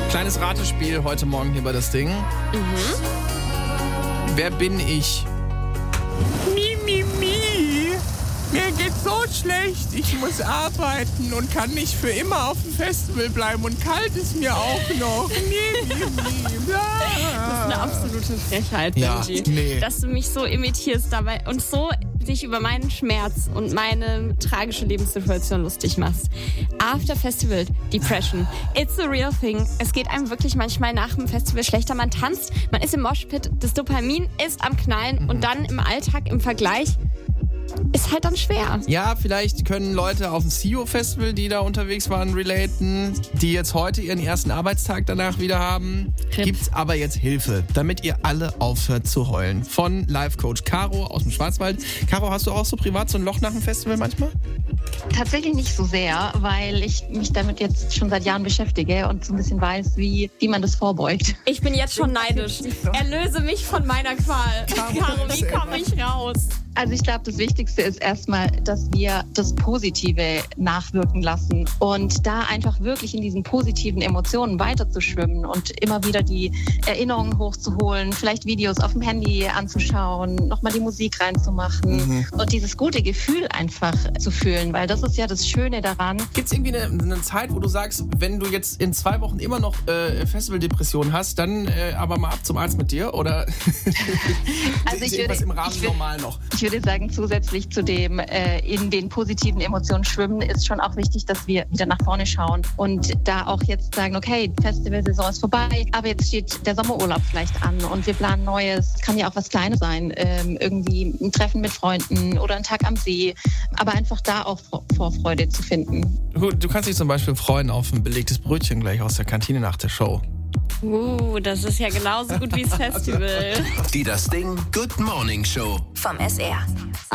Kleines Ratespiel heute Morgen hier bei das Ding. Wer bin ich? Mir geht's so schlecht. Ich muss arbeiten und kann nicht für immer auf dem Festival bleiben. Und kalt ist mir auch noch. Das ist eine absolute Frechheit, Benji. Nee. Dass du mich so imitierst dabei und so dich über meinen Schmerz und meine tragische Lebenssituation lustig machst. After Festival Depression. It's a real thing. Es geht einem wirklich manchmal nach dem Festival schlechter. Man tanzt, man ist im Moshpit, das Dopamin ist am Knallen und dann im Alltag, im Vergleich, ist halt dann schwer. Ja, vielleicht können Leute auf dem CEO-Festival, die da unterwegs waren, relaten, die jetzt heute ihren ersten Arbeitstag danach wieder haben. Gibt's aber jetzt Hilfe, damit ihr alle aufhört zu heulen. Von Life-Coach Caro aus dem Schwarzwald. Caro, hast du auch so privat so ein Loch nach dem Festival manchmal? Tatsächlich nicht so sehr, weil ich mich damit jetzt schon seit Jahren beschäftige und so ein bisschen weiß, wie man das vorbeugt. Ich bin jetzt schon neidisch. Erlöse mich von meiner Qual. Caro, wie komme ich raus? Also ich glaube, das Wichtigste ist erstmal, dass wir das Positive nachwirken lassen und da einfach wirklich in diesen positiven Emotionen weiterzuschwimmen und immer wieder die Erinnerungen hochzuholen, vielleicht Videos auf dem Handy anzuschauen, nochmal die Musik reinzumachen und dieses gute Gefühl einfach zu fühlen, weil das ist ja das Schöne daran. Gibt's irgendwie eine Zeit, wo du sagst, wenn du jetzt in 2 Wochen immer noch Festivaldepression hast, dann aber mal ab zum Arzt mit dir? Oder Also ist irgendwas im Rahmen normal noch? Ich würde sagen, zusätzlich zu dem in den positiven Emotionen schwimmen, ist schon auch wichtig, dass wir wieder nach vorne schauen und da auch jetzt sagen, okay, Festivalsaison ist vorbei, aber jetzt steht der Sommerurlaub vielleicht an und wir planen Neues. Kann ja auch was Kleines sein, irgendwie ein Treffen mit Freunden oder ein Tag am See, aber einfach da auch Vorfreude zu finden. Du kannst dich zum Beispiel freuen auf ein belegtes Brötchen gleich aus der Kantine nach der Show. Das ist ja genauso gut wie das Festival. Die Das Ding Good Morning Show vom SR.